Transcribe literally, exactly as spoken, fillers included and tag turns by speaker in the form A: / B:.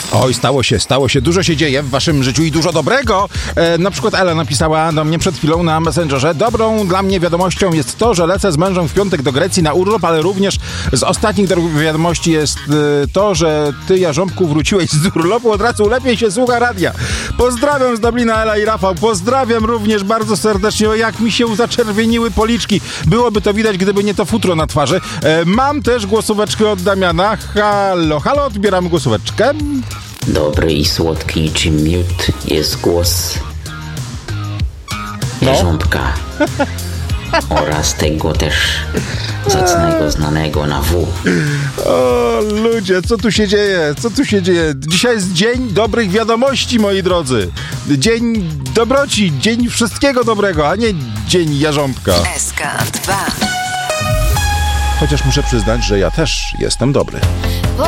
A: Oj, stało się, stało się. Dużo się dzieje w waszym życiu i dużo dobrego. E, na przykład Ela napisała do mnie przed chwilą na Messengerze: dobrą dla mnie wiadomością jest to, że lecę z mężem w piątek do Grecji na urlop, ale również z ostatnich dobrych wiadomości jest e, to, że ty, Jarząbku, wróciłeś z urlopu, od razu lepiej się słucha radia. Pozdrawiam z Dublina Ela i Rafał. Pozdrawiam również bardzo serdecznie. O, jak mi się zaczerwieniły policzki. Byłoby to widać, gdyby nie to futro na twarzy. E, mam też głosóweczkę od Damiana. Halo, halo, odbieram głosóweczkę.
B: Dobry i słodki niczym miód jest głos
A: No.
B: Jarząbka oraz tego też zacnego, znanego na W.
A: O, ludzie, co tu się dzieje? Co tu się dzieje? Dzisiaj jest dzień dobrych wiadomości, moi drodzy. Dzień dobroci, dzień wszystkiego dobrego, a nie dzień Jarząbka.
C: S K dwa.
A: Chociaż muszę przyznać, że ja też jestem dobry.